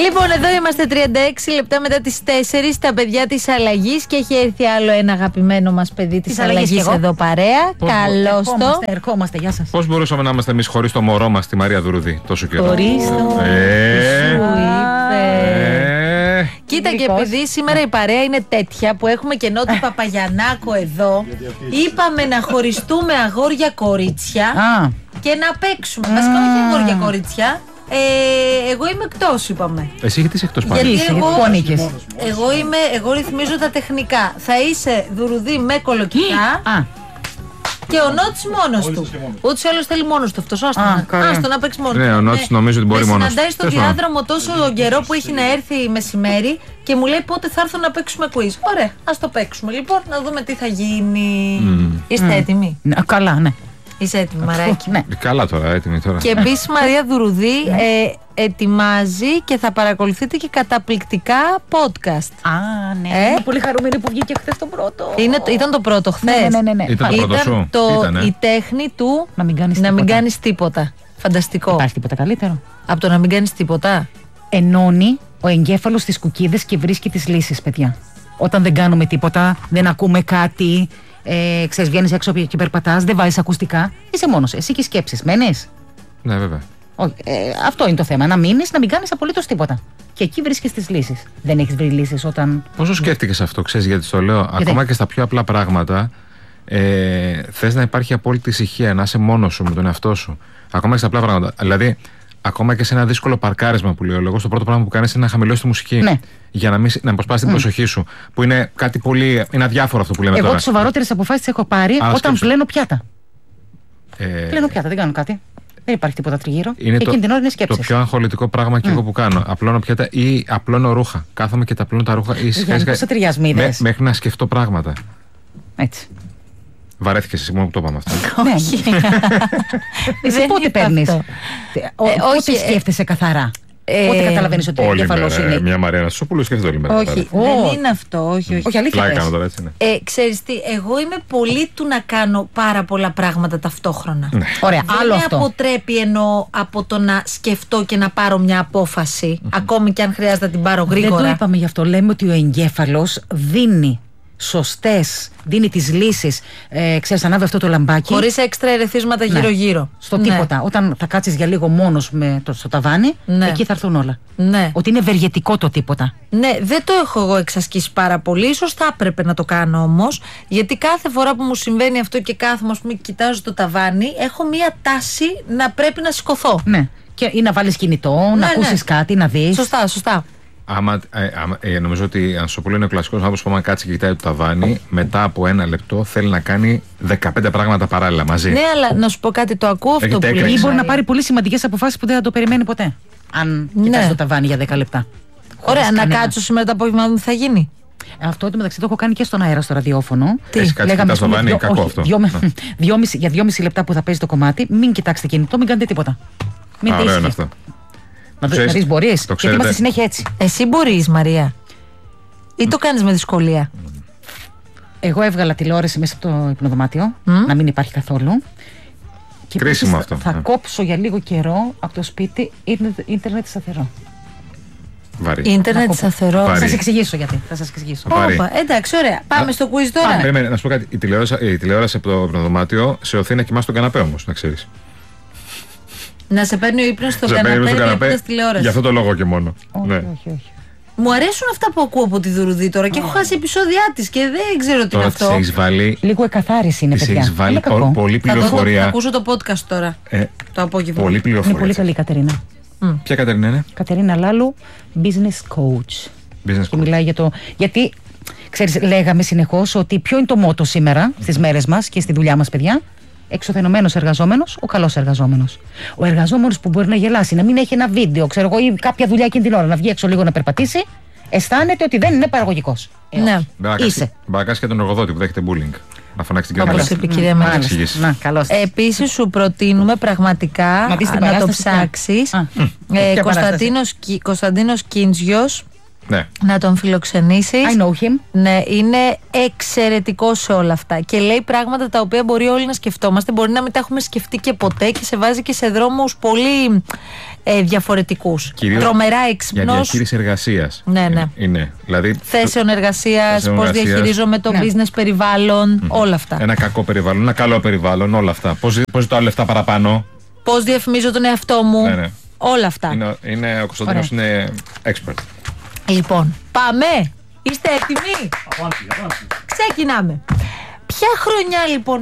Λοιπόν, εδώ είμαστε 36 λεπτά μετά τις 4, τα παιδιά της αλλαγής, και έχει έρθει άλλο ένα αγαπημένο μας παιδί της αλλαγής εδώ παρέα. Καλώς το. Ερχόμαστε, γεια σας. Πώς μπορούσαμε να είμαστε εμείς χωρίς το μωρό μας, τη Μαρία Δουρουδή, τόσο καιρό? Χωρίς το μωρό. Κοίτα, και επειδή σήμερα η παρέα είναι τέτοια που έχουμε και Νότι Παπαγιαννάκο εδώ, είπαμε να χωριστούμε αγόρια-κορίτσια και να παίξουμε. Βασικά όχι αγόρια-κορίτσια. Εγώ είμαι εκτός, είπαμε. Εσύ γιατί είσαι εκτός πάλι? Γιατί εγώ ρυθμίζω τα τεχνικά. Θα είσαι Δουρουδή με κολοκυθά και ο Νότης μόνος του. Ούτως ή άλλως θέλει μόνος του αυτός. Άστο να παίξει μόνος του. Ναι, ο Νότης νομίζω ότι μπορεί μόνος του. Συναντάει στο διάδρομο τόσο καιρό που έχει να έρθει μεσημέρι και μου λέει πότε θα έρθω να παίξουμε quiz. Ωραία, ας το παίξουμε λοιπόν, να δούμε τι θα γίνει. Είστε έτοιμοι? Καλά, ναι. Είσαι έτοιμη, Μαράκι? Ναι. Καλά τώρα, έτοιμη τώρα. Και επίσης η Μαρία Δουρουδή ετοιμάζει και θα παρακολουθείτε και καταπληκτικά podcast. Ναι. Είμαι πολύ χαρούμενη που βγήκε χθες το πρώτο. Ήταν το πρώτο χθες. Ναι. Ήταν το πρώτο σου? Η τέχνη του να μην κάνεις τίποτα. Φανταστικό. Υπάρχει τίποτα καλύτερο από το να μην κάνεις τίποτα? Ενώνει ο εγκέφαλος τις κουκίδες και βρίσκει τις λύσεις, παιδιά. Όταν δεν κάνουμε τίποτα, δεν ακούμε κάτι, ξέρεις, βγαίνεις έξω και περπατάς, δεν βάζεις ακουστικά, είσαι μόνος, εσύ και οι σκέψεις. Μένεις? Ναι, βέβαια. Αυτό είναι το θέμα. Να μείνεις, να μην κάνεις απολύτως τίποτα. Και εκεί βρίσκεις τις λύσεις. Δεν έχεις βρει λύσεις όταν. Πόσο σκέφτηκες αυτό, ξέρεις γιατί το λέω? Ακόμα και στα πιο απλά πράγματα, θες να υπάρχει απόλυτη ησυχία, να είσαι μόνος σου με τον εαυτό σου. Ακόμα και στα απλά πράγματα. Δηλαδή, ακόμα και σε ένα δύσκολο παρκάρισμα που λέω εγώ, το πρώτο πράγμα που κάνεις είναι να χαμηλώσεις τη μουσική. Ναι. Για να προσπάσεις την προσοχή σου. Που είναι κάτι πολύ. Είναι αδιάφορο αυτό που λέμε τώρα. Εγώ τις σοβαρότερες αποφάσεις έχω πάρει όταν πλένω πιάτα. Πλένω πιάτα, δεν κάνω κάτι. Δεν υπάρχει τίποτα τριγύρω. Είναι εκείνη την ώρα είναι σκέψεις. Το πιο αγχολητικό πράγμα και εγώ που κάνω. Απλώνω πιάτα ή απλώνω ρούχα. Κάθομαι και τα απλώνω τα ρούχα. Μέχρι να σκεφτώ πράγματα. Έτσι. Βαρέθηκες εσύ μόνο που το είπαμε αυτό? Όχι. Εσύ πότε παίρνεις? Πότε σκέφτεσαι καθαρά? Πότε καταλαβαίνεις ότι ο εγκέφαλος είναι? Μια Μαρία Νασσόπουλου σκέφτεται όλη μέρα. Όχι, δεν είναι αυτό. Όχι, αλήθεια. Ξέρεις τι, εγώ είμαι πολύ του να κάνω πάρα πολλά πράγματα ταυτόχρονα. Ωραία, άλλο αυτό. Δεν με αποτρέπει από το να σκεφτώ και να πάρω μια απόφαση, ακόμη και αν χρειάζεται να την πάρω γρήγορα. Δεν το είπαμε γι' αυτό. Λέμε ότι ο εγκέφαλος δίνει δίνει τις λύσεις, ξέρεις, ανάβει αυτό το λαμπάκι. Χωρίς έξτρα ερεθίσματα γύρω-γύρω. Στο τίποτα. Όταν θα κάτσεις για λίγο μόνος στο ταβάνι, εκεί θα έρθουν όλα. Ότι είναι ευεργετικό το τίποτα. Ναι, δεν το έχω εγώ εξασκήσει πάρα πολύ. Ίσως θα έπρεπε να το κάνω όμως. Γιατί κάθε φορά που μου συμβαίνει αυτό και κάθομαι, ας πούμε, κοιτάζω το ταβάνι, έχω μία τάση να πρέπει να σηκωθώ. Ναι. Ή να βάλεις κινητό, να ακούσεις κάτι, να δεις. Σωστά. Νομίζω ότι η Ανσοπούλου είναι ο κλασικός άνθρωπος που άμα κάτσει και κοιτάει το ταβάνι, μετά από 1 λεπτό θέλει να κάνει 15 πράγματα παράλληλα μαζί. Ναι, αλλά να σου πω κάτι, το ακούω αυτό που λέει. Ή μπορεί να πάρει πολύ σημαντικές αποφάσεις που δεν θα το περιμένει ποτέ. Αν κοιτάζει το ταβάνι για 10 λεπτά. Ωραία, να κάτσω σήμερα το απόγευμα να θα γίνει. Αυτό μεταξύ το έχω κάνει και στον αέρα στο ραδιόφωνο. Έχει κάτσει και το ταβάνι, κακό αυτό. Για 2,5 λεπτά που θα παίζει το κομμάτι, μην κοιτάξετε κινητό, μην κάνετε τίποτα. Μην αυτό. Να δεις μπορείς, γιατί είμαστε συνέχεια έτσι. Εσύ μπορείς, Μαρία, ή το κάνεις με δυσκολία? Εγώ έβγαλα τηλεόραση μέσα από το υπνοδωμάτιο, να μην υπάρχει καθόλου. Και κρίσιμο αυτό. Θα κόψω για λίγο καιρό από το σπίτι ίντερνετ σταθερό. Βαρύ. Ίντερνετ σταθερό. Θα σας εξηγήσω γιατί. Εντάξει, ωραία. Πάμε στο quiz τώρα. Περίμενε, να σου πω κάτι. Η τηλεόραση από το υπνοδωμάτιο σε οθεί να κοιμάσαι στον καναπέ όμως, να ξέρεις. Να σε παίρνει ο ύπνος στον καναπέ τηλεόραση. Για αυτό το λόγο και μόνο. Όχι. Μου αρέσουν αυτά που ακούω από τη Δουρουδή τώρα και έχω χάσει επεισόδια της και δεν ξέρω τι είναι αυτό. Τώρα έχεις βάλει. Λίγο εκαθάριση είναι, παιδιά. Έχεις βάλει πολλή πληροφορία. Θα ακούσω το podcast τώρα. Το απόγευμα. Πολλή πληροφορία. Είναι πολύ καλή η Κατερίνα. Ποια Κατερίνα είναι? Κατερίνα Λάλου, business coach. Και μιλάει για το. Γιατί, ξέρεις, λέγαμε συνεχώς ότι ποιο είναι το μότο σήμερα στις μέρες μας και στη δουλειά μας, παιδιά? Εξωθενωμένος εργαζόμενος, ο καλός εργαζόμενος. Ο εργαζόμενος που μπορεί να γελάσει, να μην έχει ένα βίντεο, ξέρω εγώ, ή κάποια δουλειά εκείνη την ώρα, να βγει έξω λίγο να περπατήσει, αισθάνεται ότι δεν είναι παραγωγικός. Ναι. Είσαι. Μπακάς και τον εργοδότη που δέχεται bullying. Να φωνάξει την κυρία Μάλιστα. Επίσης, σου προτείνουμε πραγματικά να το ψάξεις. Κωνσταντίνος Κίντσιος, να τον φιλοξενήσεις. I know him. Ναι, είναι εξαιρετικό σε όλα αυτά και λέει πράγματα τα οποία μπορεί όλοι να σκεφτόμαστε, μπορεί να μην τα έχουμε σκεφτεί και ποτέ και σε βάζει και σε δρόμους πολύ διαφορετικούς. Τρομερά έξυπνος. Για διαχείριση εργασίας. Ναι. Είναι. Δηλαδή, θέσεων εργασίας, πώς διαχειρίζομαι το business περιβάλλον, όλα αυτά. Ένα κακό περιβάλλον, ένα καλό περιβάλλον, όλα αυτά. Πώς ζητάω λεφτά παραπάνω. Πώς διαφημίζω τον εαυτό μου. Ναι. Όλα αυτά. Ο Κωνσταντίνος είναι expert. Λοιπόν, πάμε. Είστε έτοιμοι? Ξεκινάμε. Ποια χρονιά λοιπόν